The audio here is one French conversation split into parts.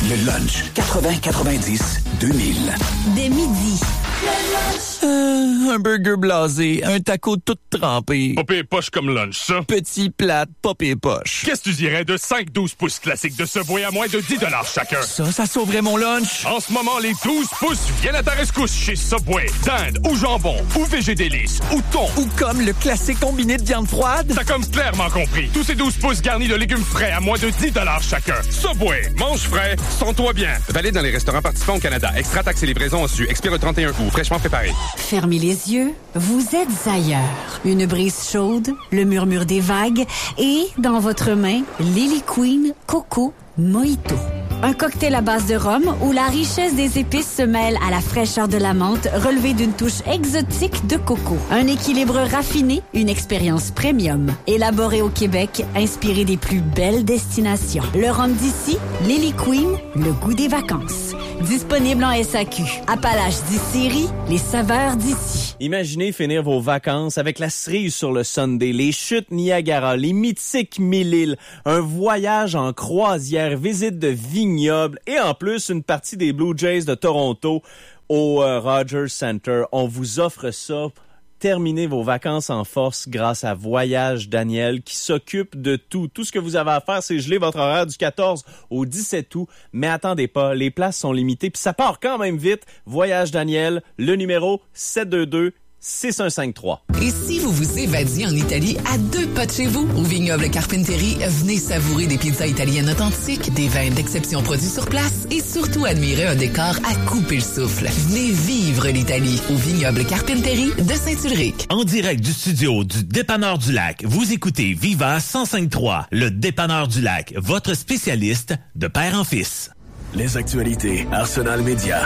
Le lunch 80-90-2000. Dès midi. Un burger blasé, un taco tout trempé. Pas pire poche comme lunch, ça. Petit plat, pas pire poche. Qu'est-ce que tu dirais de 5-12 pouces classiques de Subway à moins de 10 $ chacun? Ça sauverait mon lunch. En ce moment, les 12 pouces viennent à ta rescousse chez Subway. Dinde ou jambon ou végé délice ou thon. Ou comme le classique combiné de viande froide. T'as comme clairement compris. Tous ces 12 pouces garnis de légumes frais à moins de 10 $ chacun. Subway, mange frais, sens-toi bien. Valide dans les restaurants participants au Canada. Extra taxes et livraison en su. Expire le 31 août. Fraîchement préparé. Fermez les yeux, vous êtes ailleurs. Une brise chaude, le murmure des vagues et, dans votre main, Lily Queen Coco Mojito. Un cocktail à base de rhum où la richesse des épices se mêle à la fraîcheur de la menthe relevée d'une touche exotique de coco. Un équilibre raffiné, une expérience premium. Élaboré au Québec, inspiré des plus belles destinations. Le rhum d'ici, Lily Queen, le goût des vacances. Disponible en SAQ. Appalaches Distillery, les saveurs d'ici. Imaginez finir vos vacances avec la cerise sur le Sunday, les chutes Niagara, les mythiques 1000 îles, un voyage en croisière, visite de vignobles et en plus une partie des Blue Jays de Toronto au Rogers Centre. On vous offre ça. Terminez vos vacances en force grâce à Voyage Daniel qui s'occupe de tout. Tout ce que vous avez à faire, c'est geler votre horaire du 14 au 17 août. Mais attendez pas, les places sont limitées puis ça part quand même vite. Voyage Daniel, le numéro 722-6153. Et si vous vous évadiez en Italie à 2 pas de chez vous, au Vignoble Carpentieri, venez savourer des pizzas italiennes authentiques, des vins d'exception produits sur place et surtout admirer un décor à couper le souffle. Venez vivre l'Italie au Vignoble Carpentieri de Saint-Ulric. En direct du studio du Dépanneur du Lac, vous écoutez Viva 105.3, le Dépanneur du Lac, votre spécialiste de père en fils. Les actualités Arsenal Média.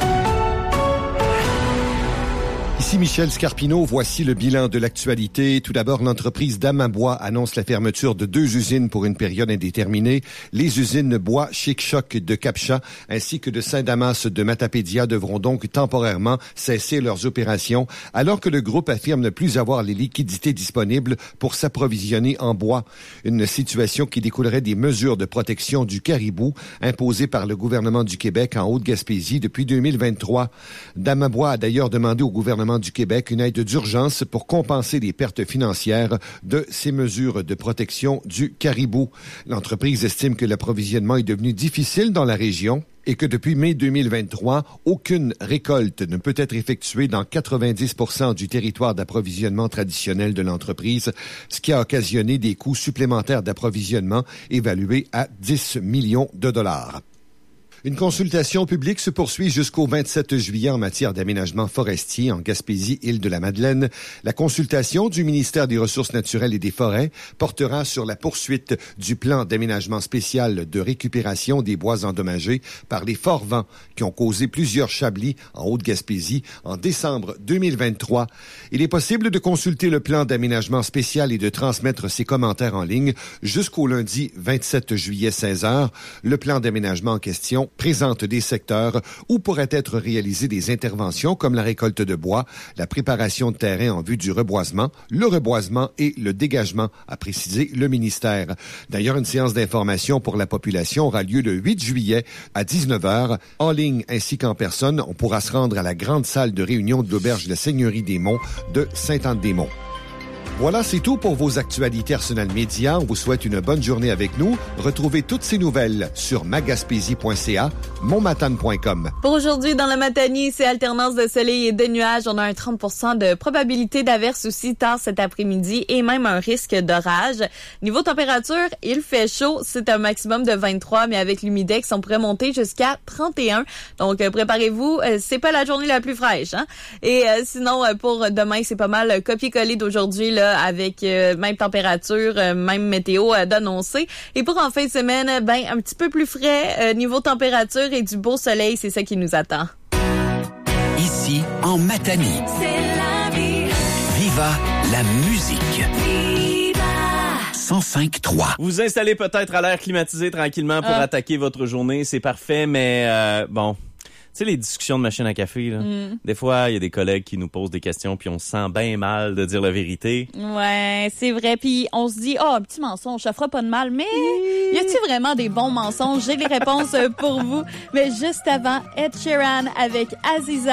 Ici Michel Scarpino, voici le bilan de l'actualité. Tout d'abord, l'entreprise Damabois annonce la fermeture de 2 usines pour une période indéterminée. Les usines Bois Chic Choc de Capcha ainsi que de Saint-Damas de Matapédia devront donc temporairement cesser leurs opérations, alors que le groupe affirme ne plus avoir les liquidités disponibles pour s'approvisionner en bois. Une situation qui découlerait des mesures de protection du caribou imposées par le gouvernement du Québec en Haute-Gaspésie depuis 2023. Damabois a d'ailleurs demandé au gouvernement du Québec une aide d'urgence pour compenser les pertes financières de ces mesures de protection du caribou. L'entreprise estime que l'approvisionnement est devenu difficile dans la région et que depuis mai 2023, aucune récolte ne peut être effectuée dans 90% du territoire d'approvisionnement traditionnel de l'entreprise, ce qui a occasionné des coûts supplémentaires d'approvisionnement évalués à 10 millions de dollars. Une consultation publique se poursuit jusqu'au 27 juillet en matière d'aménagement forestier en Gaspésie, Île-de-la-Madeleine. La consultation du ministère des Ressources naturelles et des Forêts portera sur la poursuite du plan d'aménagement spécial de récupération des bois endommagés par les forts vents qui ont causé plusieurs chablis en Haute-Gaspésie en décembre 2023. Il est possible de consulter le plan d'aménagement spécial et de transmettre ses commentaires en ligne jusqu'au lundi 27 juillet 16h. Le plan d'aménagement en question présente des secteurs où pourraient être réalisées des interventions comme la récolte de bois, la préparation de terrain en vue du reboisement, le reboisement et le dégagement, a précisé le ministère. D'ailleurs, une séance d'information pour la population aura lieu le 8 juillet à 19h. En ligne ainsi qu'en personne, on pourra se rendre à la grande salle de réunion de l'auberge de la Seigneurie des Monts de Sainte-Anne-des-Monts. Voilà, c'est tout pour vos actualités Arsenal Média. On vous souhaite une bonne journée avec nous. Retrouvez toutes ces nouvelles sur magaspésie.ca, monmatane.com. Pour aujourd'hui, dans la Matanie, c'est alternance de soleil et de nuages. On a un 30% de probabilité d'averse aussi tard cet après-midi et même un risque d'orage. Niveau température, il fait chaud. C'est un maximum de 23, mais avec l'humidex, on pourrait monter jusqu'à 31. Donc, préparez-vous. C'est pas la journée la plus fraîche, hein? Et sinon, pour demain, c'est pas mal copier-coller d'aujourd'hui, là, avec même température, même météo d'annoncer. Et pour en fin de semaine, un petit peu plus frais, niveau température et du beau soleil, c'est ça qui nous attend. Ici, en Matanie. C'est la vie. Viva la musique. Viva. 105.3. Vous installez peut-être à l'air climatisé tranquillement pour attaquer votre journée, c'est parfait, mais bon... sais, les discussions de machine à café, là. Des fois, il y a des collègues qui nous posent des questions puis on se sent bien mal de dire la vérité. Ouais, c'est vrai. Puis on se dit, un petit mensonge, ça fera pas de mal. Mais y a-t-il vraiment des bons mensonges? J'ai les réponses pour vous. Mais juste avant, Ed Sheeran avec Aziza.